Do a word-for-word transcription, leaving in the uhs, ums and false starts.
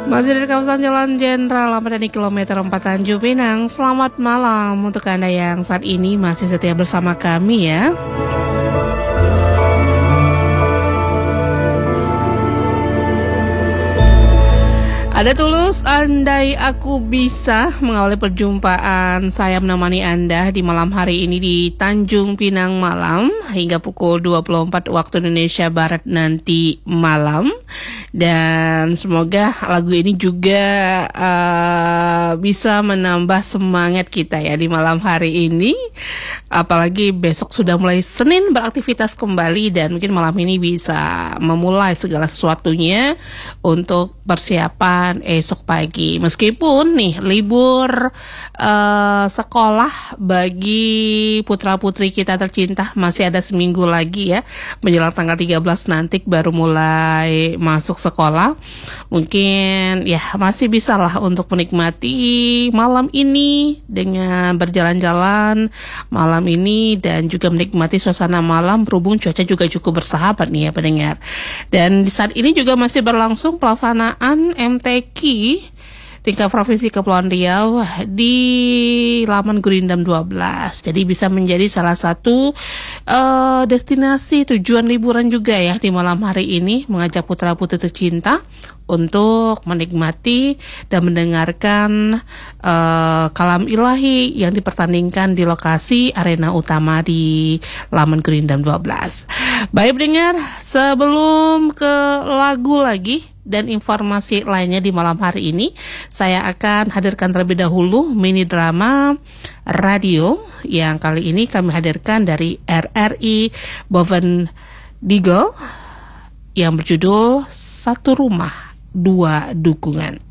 Masih dari kawasan Jalan Jenderal Ahmad Yani kilometer empat Tanjung Pinang. Selamat malam untuk Anda yang saat ini masih setia bersama kami ya. Ada tulus, andai aku bisa mengawali perjumpaan saya menemani Anda di malam hari ini di Tanjung Pinang malam hingga pukul dua puluh empat waktu Indonesia Barat nanti malam. Dan semoga lagu ini juga uh, bisa menambah semangat kita ya di malam hari ini. Apalagi besok sudah mulai Senin beraktivitas kembali dan mungkin malam ini bisa memulai segala sesuatunya untuk persiapan esok pagi. Meskipun nih libur uh, sekolah bagi putra-putri kita tercinta masih ada seminggu lagi ya. Menjelang tanggal tiga belas nanti baru mulai masuk sekolah. Mungkin ya masih bisa lah untuk menikmati malam ini dengan berjalan-jalan malam ini dan juga menikmati suasana malam berhubung cuaca juga cukup bersahabat nih ya pendengar. Dan di saat ini juga masih berlangsung pelaksanaan M T Q tingkat Provinsi Kepulauan Riau di Laman Gurindam dua belas. Jadi bisa menjadi salah satu uh, destinasi tujuan liburan juga ya di malam hari ini, mengajak putra-putri tercinta untuk menikmati dan mendengarkan uh, kalam ilahi yang dipertandingkan di lokasi arena utama di Laman Gurindam dua belas. Baik pendengar, sebelum ke lagu lagi dan informasi lainnya di malam hari ini, saya akan hadirkan terlebih dahulu mini drama radio yang kali ini kami hadirkan dari R R I Boven Digel yang berjudul Satu Rumah Dua Dukungan.